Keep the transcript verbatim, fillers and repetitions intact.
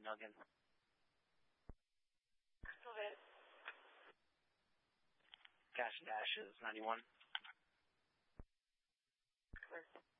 Milligan. Sylvia. Cash and Dash is ninety-one. Clear.